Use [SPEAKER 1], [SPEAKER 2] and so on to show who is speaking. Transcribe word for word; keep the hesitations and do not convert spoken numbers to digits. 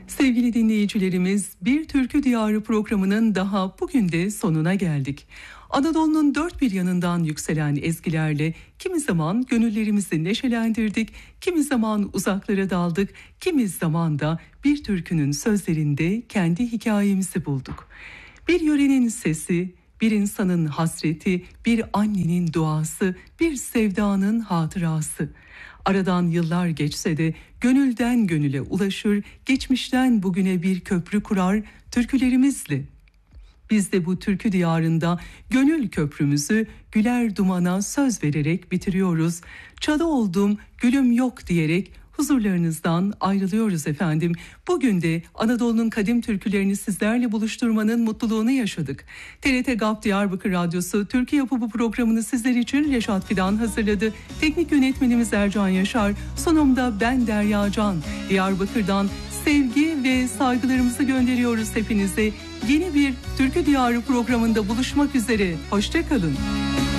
[SPEAKER 1] Sevgili dinleyicilerimiz, Bir Türkü Diyarı programının daha bugün de sonuna geldik. Anadolu'nun dört bir yanından yükselen ezgilerle kimi zaman gönüllerimizi neşelendirdik, kimi zaman uzaklara daldık, kimi zaman da bir türkünün sözlerinde kendi hikayemizi bulduk. Bir yörenin sesi, bir insanın hasreti, bir annenin duası, bir sevdanın hatırası. Aradan yıllar geçse de gönülden gönüle ulaşır, geçmişten bugüne bir köprü kurar türkülerimizle. Biz de bu türkü diyarında gönül köprümüzü güler dumana söz vererek bitiriyoruz. Çadı oldum, gülüm yok diyerek huzurlarınızdan ayrılıyoruz efendim. Bugün de Anadolu'nun kadim türkülerini sizlerle buluşturmanın mutluluğunu yaşadık. T R T GAP Diyarbakır Radyosu Türkiye Yapı bu programını sizler için Reşat Fidan hazırladı. Teknik yönetmenimiz Ercan Yaşar, sonunda ben Derya Can. Diyarbakır'dan sevgi ve saygılarımızı gönderiyoruz hepinize. Yeni bir Türkü Diyarı programında buluşmak üzere. Hoşça kalın.